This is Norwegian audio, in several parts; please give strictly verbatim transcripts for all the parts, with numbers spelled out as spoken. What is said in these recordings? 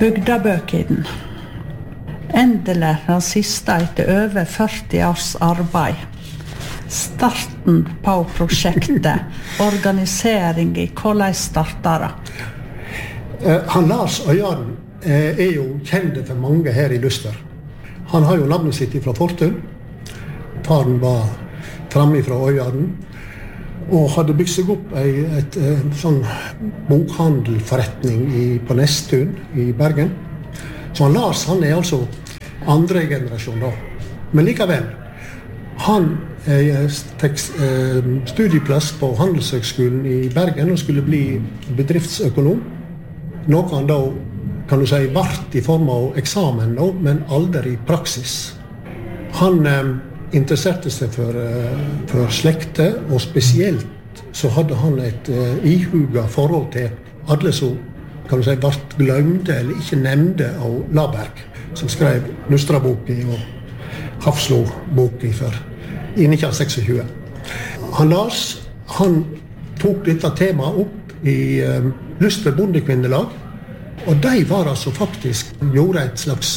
Bygdabøkiden. Endelig den siste etter over førti års arbeid. Starten på prosjektet, organisering i hvordan startet det? Eh, han Lars Øyarden eh, er jo kjent for mange her i Luster. Han har jo navnet sitt fra Fortun. Faren var framme fra Øyarden og hadde bygd seg opp ei et, et, sånn bokhandelforretning i, på Nesttun i Bergen. Så han Lars han er altså andre generasjon da. Men likevel, han eh, tek eh, studieplass på Handelshøgskolen i Bergen og skulle bli bedriftsøkonom. Noe han da, kan du si, vart i form av eksamen da, men aldri i praksis. Han eh, interesserte seg for, eh, for slekte, og spesielt så hadde han et eh, ihuga forhold til alle som, kan du si, vart glemte eller ikke nevnte av Laberg, som skrev Nustraboki og Hafslo-boki for i nitten tjueseks. Han Lars, han tok dette temaet opp i eh, Luster bondekvinnelag, og de var altså faktisk, gjorde et slags,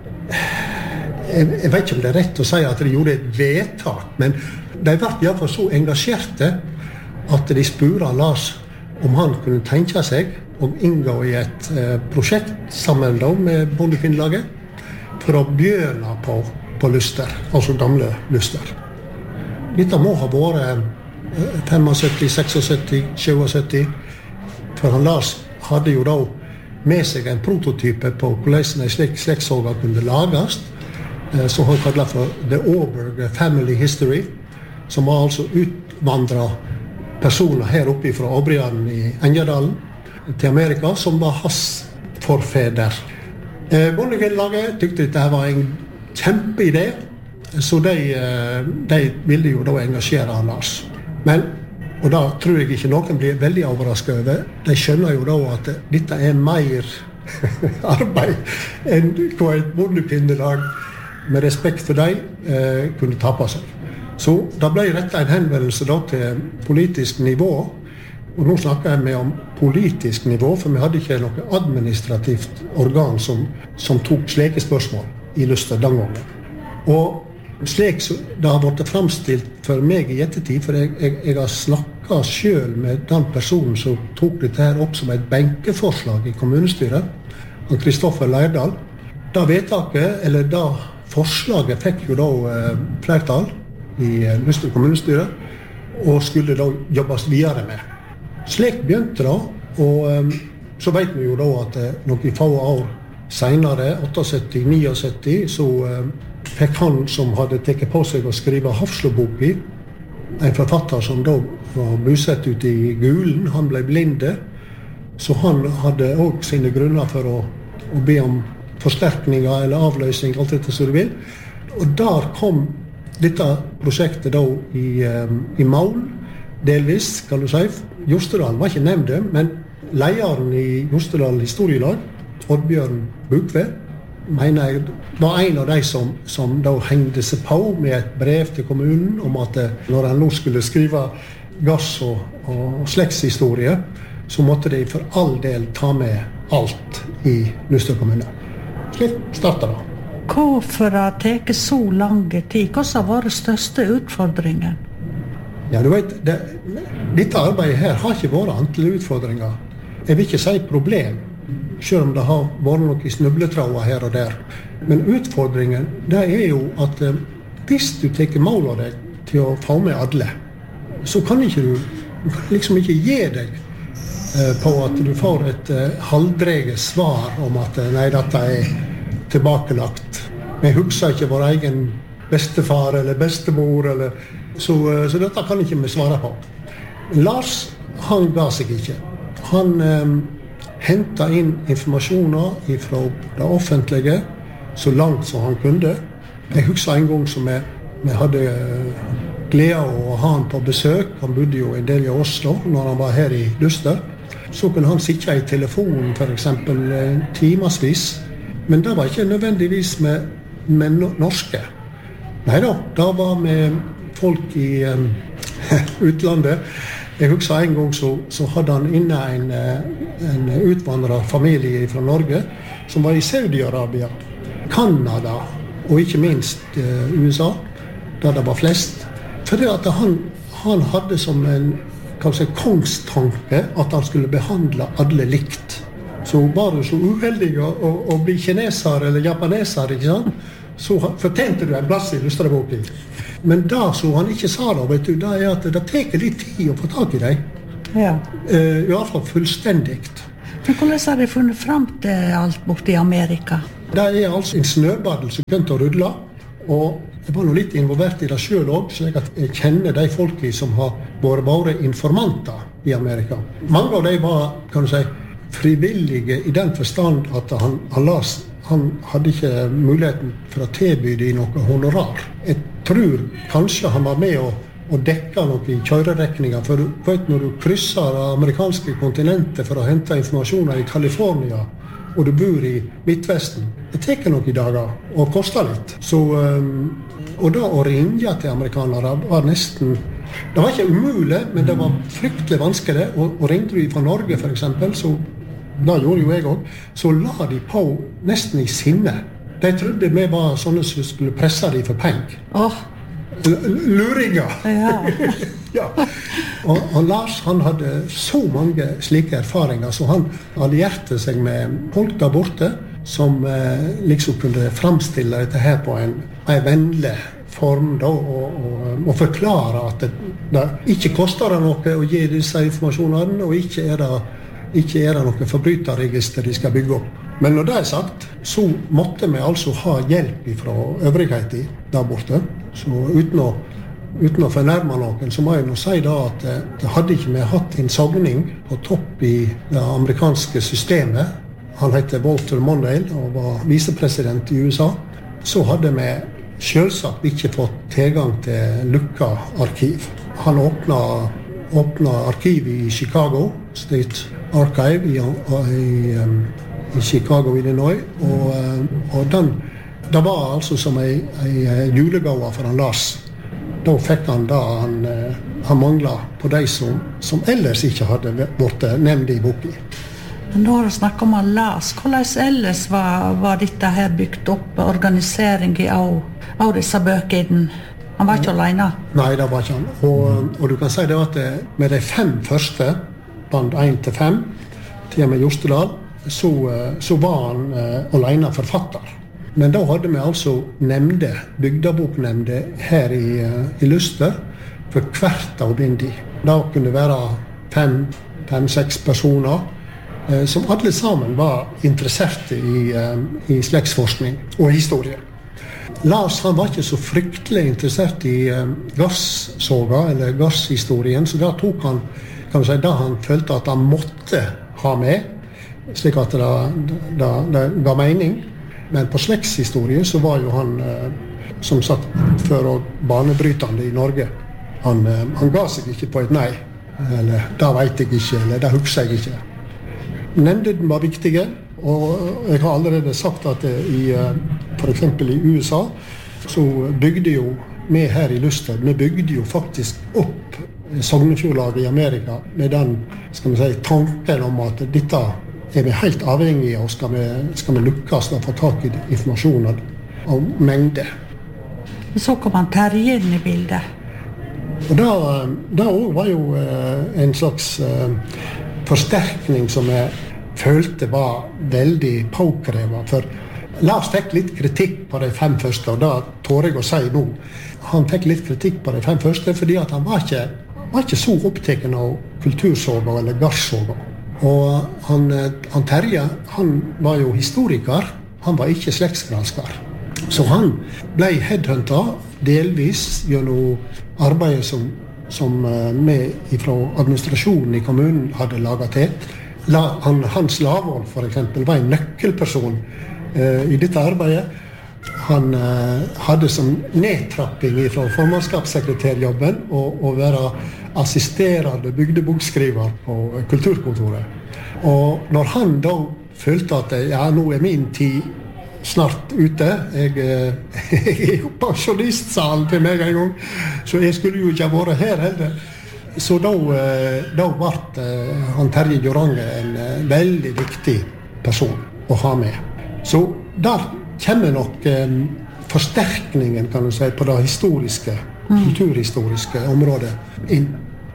jeg, jeg vet ikke om det er rett å si at de gjorde et vedtak, men de var i hvert fall så engasjerte at de spurte Lars om han kunne tenke seg å inngå i et eh, prosjekt sammen da, med bondekvinnelaget for å begynne på, på Luster, altså gamle Luster. Dette må ha vært syttifem, syttiseks, syttisju, for han Lars hadde jo da med seg en prototype på hvordan en slik slektssaga kunne lages, som han kallet for The Auberg Family History, som var altså utvandret personer her oppe fra Åbriaden i Engjerdalen til Amerika, som var hans forfeder. Bondekvinnelaget tykte dette var en kjempeidé, så de, de ville jo da engasjere han Lars. Men, og da tror jeg ikke noen blir veldig overrasket over, de skjønner jo da at dette er mer arbeid enn hva et bondekvinnelag med respekt for dem eh, kunne ta på seg. Så da ble rettet en henvendelse da til politisk nivå, og nå snakker jeg med om politisk nivå, for vi hadde ikke noe administrativt organ som, som tok slike spørsmål i Luster den gangen. Og slik så det har vært fremstilt for meg i ettertid, for jeg, jeg, jeg har snakket selv med den personen som tok dette her opp som et benkeforslag i kommunestyret, han Kristoffer Leirdal. Da vedtaket, eller da forslaget fikk jo da eh, flertall i eh, Luster kommunestyret, og skulle da jobbes videre med. Slik begynte det, og eh, så vet vi jo da at eh, noen få år senere, syttiåtte, syttini, så eh, fikk han som hadde tekket på seg å skrive Hafslo-boki, en forfatter som da var bosatt ute i Gulen, han ble blinde, så han hadde også sine grunner for å, å be om forsterkninger eller avløsning, alt dette som du vil. Og der kom dette prosjektet da i, um, i mål, delvis, kan du si. Jostedal var ikke nevnt, men lederen i Jostedal historielag, Oddbjørn Bukve, mener jeg, var en av de som, som da hengte seg på med et brev til kommunen om at når han nå skulle skrive gass- og, og slektshistorie, så måtte de for all del ta med alt i Luster kommune. Slik startet det. Hvorfor har det tatt så lang tid? Hva har vært største utfordringen? Ja, du vet, det, dette arbeidet her har ikke vært antall utfordringer. Jeg vil ikke si problem, selv om det har vært noen snubletråder her og der. Men utfordringen, det er jo at eh, hvis du tar mål av deg til å få med alle, så kan ikke du, du kan liksom ikke gi deg eh, på at du får et eh, halvdreget svar om at eh, nei, dette er tilbakelagt. Vi husker ikke vår egen bestefar eller bestemor, eller, så, eh, så dette kan ikke vi svare på. Lars, han ga seg ikke. Han eh, hentet inn informasjoner fra det offentlige så langt som han kunne. Jeg husker en gang som vi, vi hadde glede av å ha han på besøk. Han bodde jo en del i Oslo når han var her i Luster. Så kunne han sitte i telefonen for eksempel timesvis. Men det var ikke nødvendigvis med, med norske. Neida, det var med folk i um, utlandet. Jeg husker en gang så, så hadde han inne en, en utvandret familie fra Norge som var i Saudi-Arabia, Kanada og ikke minst uh, U S A, der det var flest. Fordi at han, han hadde som en kanskje kongstanke at han skulle behandle alle likt. Så var du så uheldig å, å, å bli kineser eller japaneser, ikke sant? Så fortjente du en plass i Lustreboka. Men det som han ikke sa da, vet du, det er at det tar litt tid å få tak i deg. Ja. Uh, I hvert fall fullstendig. Men hvordan har de funnet frem til alt borte i Amerika? Det er altså en snøbadel som begynte å rulle, og jeg var nå litt involvert i det selv også, så jeg kjenner de folke som har vært våre informanter i Amerika. Mange av de var, kan du si, frivillige i den forstand at han, han, las, han hadde ikke muligheten for å tilby de noe honorar. Jeg tror kanskje han var med å, å dekke noe i kjørerekninger, for du vet når du krysser det amerikanske kontinentet for å hente informasjoner i California, og du bor i Midtvesten, det tar noen dager og koster litt. Så, um, og da å ringe til amerikanere var nesten, det var ikke umulig, men det var fryktelig vanskelig. Og, og ringte du fra Norge for eksempel, så da gjorde jo jeg også, så la de på nesten i sinne. De trodde vi var sånne som skulle presse de for penger. Åh. Luringer. Ja. Ja. Og, og Lars, han hadde så mange slike erfaringer, så han allierte seg med folk der borte, som eh, liksom kunne fremstille dette her på en, en vennlig form da, og, og, og forklare at det, det ikke koster det noe å gi disse informasjonene, og ikke er det, ikke er det noe forbryterregister de skal bygge opp. Men når det er sagt, så måtte vi altså ha hjelp fra øvrigheten der borte. Så uten å, uten å fornærme noen, så må jeg nå si da at det hadde ikke vi hatt en sogning på topp i det amerikanske systemet. Han heter Walter Mondale og var visepresident i U S A. Så hadde vi selvsagt ikke fått tilgang til lukka arkiv. Han åpna, åpna arkivet i Chicago, State Archive i, i, i Chicago, Illinois, og, og den, det var altså som en, en julegave for han Lars. Da fikk han da han, han manglet på de som, som ellers ikke hadde vært nevnt i boken. Men nå har du snakket om han Lars. Hvordan ellers var, var dette her bygd opp, organisering av, av disse bøkene? Han var ikke alene? Nei, det var ikke han. Og, og du kan si det at med de fem første, band én til fem, til og med Jostedal, så, så var han uh, alene forfatter. Men da hadde vi altså nemnde, bygdeboknemnde her i, uh, i Luster, for hvert av bindi. Da kunne det være fem, fem, seks personer, uh, som alle sammen var interesserte i, uh, i slektsforskning og historie. Lars han var ikke så fryktelig interessert i uh, gasssoga, eller gasshistorien, så da tok han kan du si, da han følte at han måtte ha med, slik at det, det, det ga mening. Men på slektshistorie så var jo han, eh, som sagt, før og banebrytende i Norge. Han, eh, han ga seg ikke på et nei, eller det vet jeg ikke, eller det husker jeg ikke. Nemnden var viktige, og jeg har allerede sagt at i, for eksempel i U S A, så bygde jo vi her i Luster, vi bygde jo faktisk opp Sognefjordlaget i Amerika med den, skal vi si, tanken om at dette er vi helt avhengige av, skal vi, skal vi lukkes og få tak i informasjonen av mengde. Så kom han Terje inn i bildet. Og da, da var jo en slags forsterkning som jeg følte var veldig påkrevet, for Lars fikk litt kritikk på de fem første, og da tør jeg å si nå. Han fikk litt kritikk på de fem første, fordi at han var ikke var ikke så opptatt av kultursoga eller gasssoga. Og han, han Terje, han var jo historiker, han var ikke slektsgransker. Så han ble headhuntet delvis gjennom arbeidet som, som vi fra administrasjonen i kommunen hadde laget til. La, han, Hans Lavål for eksempel var en nøkkelperson uh, i dette arbeidet. Han uh, hadde som nedtrapping fra formannskapssekretærjobben og, og være assisterende bygdebokskriver på kulturkontoret. Og når han da følte at ja, nå er min tid snart ute, jeg, jeg er jo pensjonistsalen til meg en gang, så jeg skulle jo ikke ha vært her heller. så da, da ble han Terje Jorange en veldig viktig person å ha med. Så der kommer nok forsterkningen, kan du si, på det historiske, mm. kulturhistoriske området inn.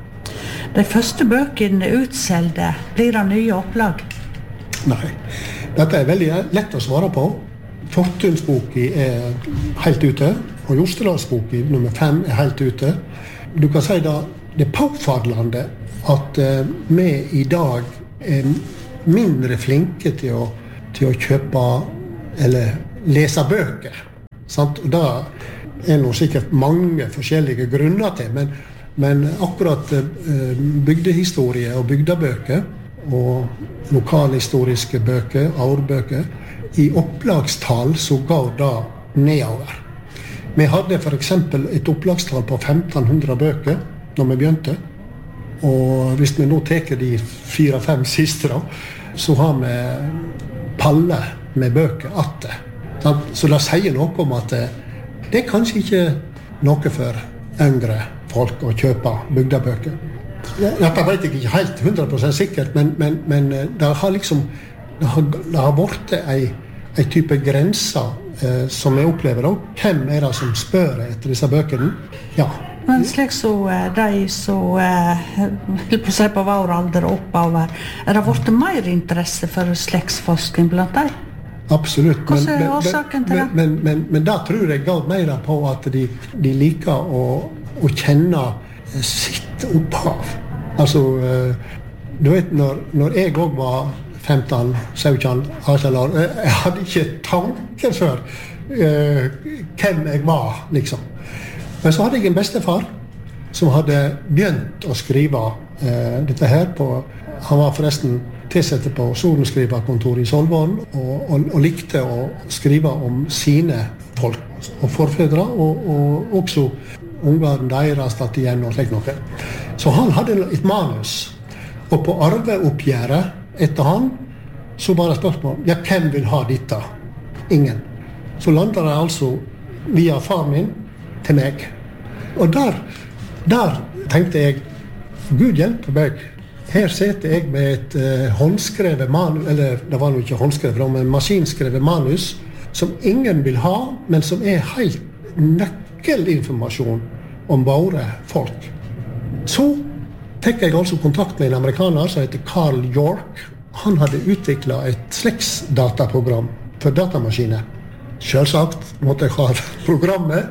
De første bøkene utselgte, blir det nye opplag? Nei, dette er veldig lett å svare på. Fortunsboken er helt ute, og Jostedalsboken nummer fem er helt ute. Du kan si da, det er påfallende at uh, vi i dag er mindre flinke til å, til å kjøpe eller lese bøker. Sant? Og det er nå sikkert mange forskjellige grunner til, men Men akkurat eh, bygdehistorie og bygdebøker og lokalhistoriske bøker, årbøker, i opplagstall så går det nedover. Vi hadde for eksempel et opplagstall på femten hundre bøker når vi begynte. Og hvis vi nå teker de fire-fem siste da, så har vi palle med bøker atte. Så det sier noe om at det, det er kanskje ikke noe for yngre folk å kjøpe bygdebøker. Dette vet jeg ikke helt hundre prosent sikkert, men, men, men det har liksom det har, det har vært ei, ei type grenser eh, som jeg opplever da. Hvem er det som spør etter disse bøkene? Ja. Men slik så de som vil på seg på vår alder og oppover, er det vært mer interesse for slektsforskning blant dem? Absolutt. Hva er årsaken til det? Men, men, men, men da tror jeg går mer på at de, de liker å å kjenne sitt opphav. Altså, du vet, når, når jeg også var femten, sytten, atten år, jeg hadde ikke tanke før uh, hvem jeg var, liksom. Men så hadde jeg en bestefar som hadde begynt å skrive uh, dette her på, han var forresten tilsette på sorenskriverkontoret i Solvån, og, og, og likte å skrive om sine folk og forfedre, og, og også ungene deres tatt igjen og slik noe. Så han hadde et manus, og på arveoppgjøret etter han, så bare spørsmål, ja, hvem vil ha dette? Ingen. Så landet det altså via far min til meg. Og der, der tenkte jeg, Gud hjelpe meg, her sitter jeg med et uh, håndskrevet manus, eller det var jo ikke håndskrevet, men maskinskrevet manus, som ingen vil ha, men som er helt nøkkelinformasjon om våre folk. Så fikk jeg altså kontakt med en amerikaner som heter Carl York. Han hadde utviklet et slektsdataprogram for datamaskiner. Selvsagt måtte jeg ha programmet,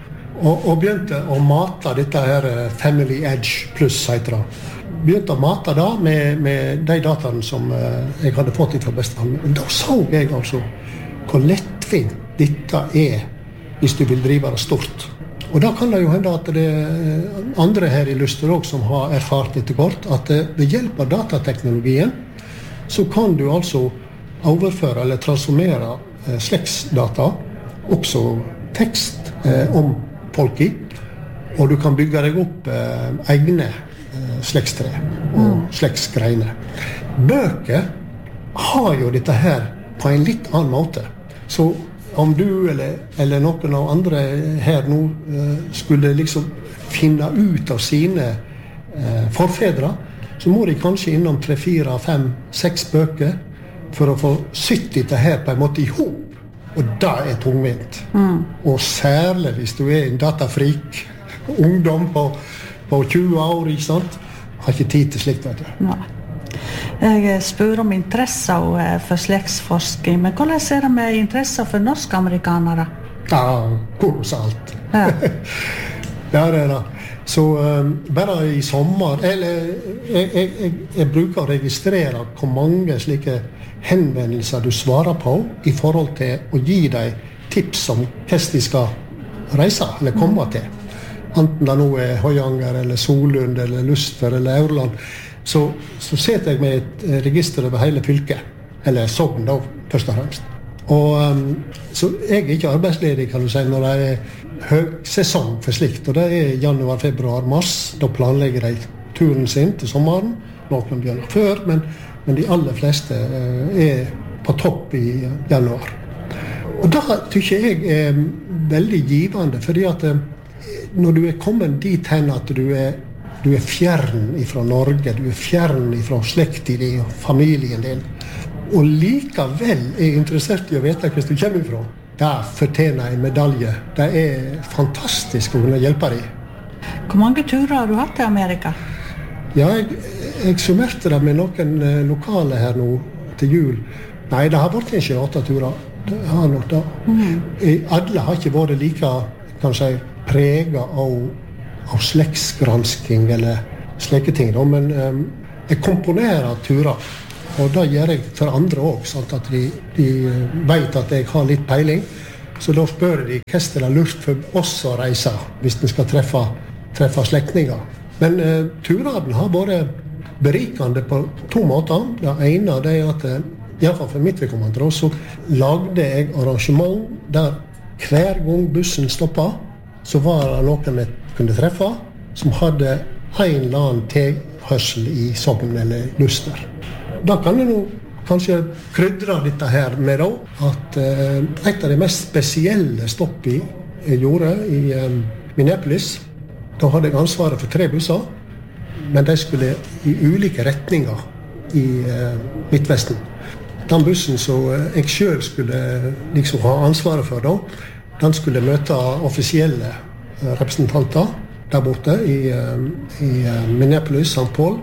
og, og begynte å mate dette her Family Edge Plus, heter det. Begynte å mate da med, med de dataene som uh, jeg hadde fått fra bestefaren. Da så jeg altså hvor lettvint dette er hvis du vil drive det stort. Og da kan det jo hende at det er andre her i Luster også som har erfart etter kort, at ved hjelp av datateknologien så kan du altså overføre eller transformere eh, slektsdata, også tekst eh, om folk i, og du kan bygge deg opp eh, egne eh, slektstre og slektsgreiner. Bøker har jo dette her på en litt annen måte. Så om du eller, eller noen av andre her nå uh, skulle liksom finne ut av sine uh, forfedre, så må de kanskje innom tre, fire, fem, seks bøker for å få sytt dette her på en måte i hop. Og det er tungvint. Mm. Og særlig hvis du er en datafrik, ungdom på, på tjue år, ikke sant? Har ikke tid til slikt, vet du. Nei. Jeg spør om interesse for slektsforskning, men hvordan er det med interesse for norsk-amerikanere? Ja, kolossalt. Ja. Ja, det er det. Så um, bare i sommer, eller jeg, jeg, jeg, jeg bruker å registrere hvor mange slike henvendelser du svarer på i forhold til å gi deg tips om hvordan de skal reise eller komme til. Enten det nå er Høyanger, eller Solund, eller Luster, eller Aurland. Så, så setter jeg med et register over hele fylket, eller Sogn da, først og fremst. Og um, så jeg er ikke arbeidsledig, kan du si, når det er høgsesong for slikt, og det er januar, februar, mars. Da planlegger de turen sin til sommeren. Noen begynner før, men, men de aller fleste uh, er på topp i januar. Og da tykker jeg er veldig givende, fordi at uh, når du er kommet dit hen at du er Du er fjern ifra Norge, du er fjern ifra slekten din og familien din. Og likevel er interessert i å vite hvor du kommer ifra. Det fortjener en medalje. Det er fantastisk å kunne hjelpe deg. Hvor mange turer har du hatt til Amerika? Ja, jeg, jeg summerte det med noen lokale her nå til jul. Nei, det har vært ikke åtte turer. Det har nok det. Mm. Alle har ikke vært like, kanskje, preget av, av slektsgransking eller slike ting. Da. Men um, jeg komponerer turer, og det gjør jeg for andre også, sånn at de, de vet at jeg har litt peiling. Så da spør de hva det er lurt for oss å reise, hvis vi skal treffe, treffe slektninger. Men uh, turene har vært berikende på to måter. Det ene det er at, i hvert fall for mitt vedkommende, så lagde jeg arrangement der hver gang bussen stoppet, så var det noen jeg kunne treffe som hadde en eller annen tilhørsel i Sogn eller Luster. Da kan jeg nå kanskje krydre dette her med da, at uh, et av de mest spesielle stoppene jeg gjorde i um, Minneapolis, da hadde jeg ansvaret for tre busser, men de skulle i ulike retninger i uh, Midtvesten. Den bussen som jeg selv skulle liksom ha ansvaret for da, den skulle møte offisielle representanter der borte i, i Minneapolis, Saint Paul.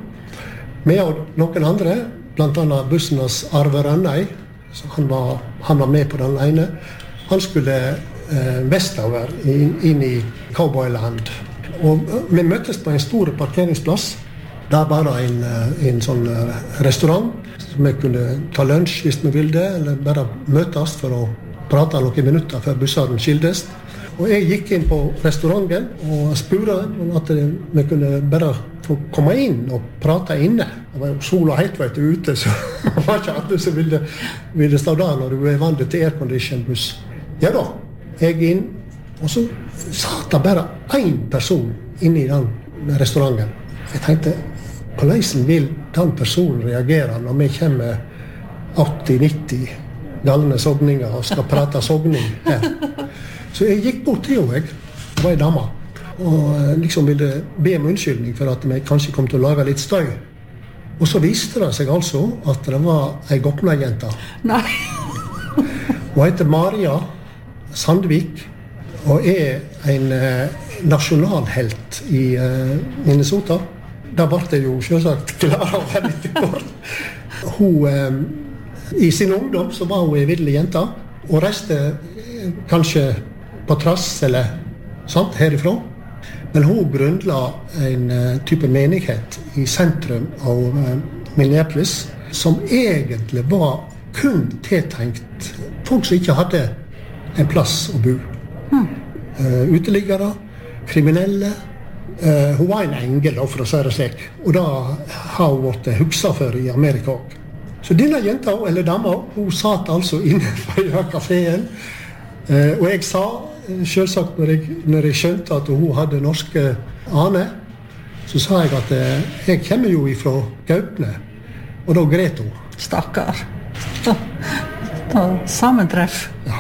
Med og noen andre, blant annet bussenes Arve Rønnei, han var, han var med på den ene. Han skulle eh, vestover inn, inn i Cowboyland. Og vi møttes på en stor parkeringsplass. Der var det en, en sånn restaurant som vi kunne ta lunsj hvis vi ville, eller bare møtes for å prate noen minutter før bussene skildes. Og jeg gikk inn på restauranten og spurte at vi kunne bare få komme inn og prate inne. Det var jo sola helt vet du, ute, så det var ikke alle som ville, ville stå der når du er vant til aircondition buss. Ja da, jeg inn, og så satt det bare én person inne i den restauranten. Jeg tenkte, hvordan vil den personen reagere når vi kommer åtti nitti galne sogninger og skal prate sogning her? Så jeg gikk bort til henne, det var en dame, og liksom ville be om unnskyldning for at vi kanskje kom til å lage litt støy. Og så viste det seg altså at det var en Gokna-jente. Nei. Hun heter Maria Sandvik, og er en eh, nasjonalhelt i eh, Minnesota. Da ble det jo selvsagt klar å være litt kort. Hun, eh, I sin ungdom så var hun en videlig jente, og reiste eh, kanskje på trass eller sant, herifra. Men hun grunnla en uh, type menighet i sentrum av uh, Minneapolis, som egentlig var kun tiltenkt folk som ikke hadde en plass å bo. Hmm. Uh, uteliggere, kriminelle. Uh, hun var en engel, for å si det slik. Og da har hun vært huksa for i Amerika også. Så denne jenta, eller dama, hun satt altså inne på kaféen. Uh, og jeg sa, selvsagt når jeg, når jeg skjønte at hun hadde norske aner, så sa jeg at uh, jeg kommer jo ifra Gaupne. Og da gret hun. Stakkar. Da, da sammentreff. Ja.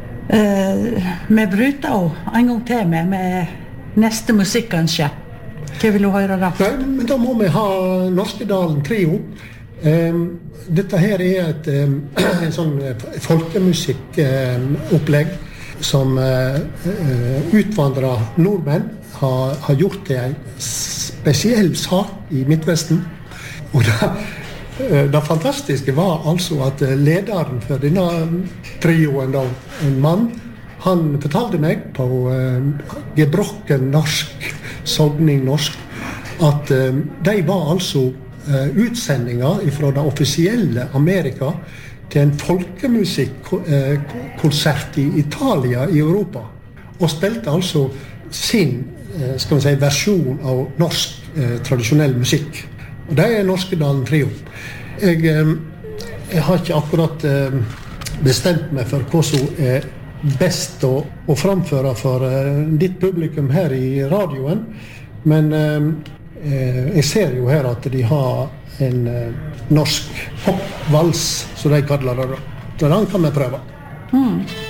Uh, vi bryter også en gang til med, med neste musikkønske. Hva vil du høre da? Nei, men da må vi ha Norskedalen Trio. Um, dette her er et um, en sånn folkemusikkopplegg um, som uh, uh, utvandra nordmenn har, har gjort til en spesiell sak i Midtvesten. Og det, uh, det fantastiske var altså at lederen for denne trioen, da, en mann, han fortalte meg på uh, gebrokken norsk, sogning norsk, at uh, de var altså utsendinger fra det offisielle Amerika til en folkemusikkonsert i Italia i Europa, og spilte altså sin skal vi si, versjon av norsk eh, tradisjonell musikk. Og det er Norskedalen Trio. Jeg, eh, jeg har ikke akkurat eh, bestemt meg for hva som er best å, å framføre for eh, ditt publikum her i radioen, men eh, jeg ser jo her at de har en eh, norsk popvals, så de kaller det da. Så den kan vi prøve. Mm.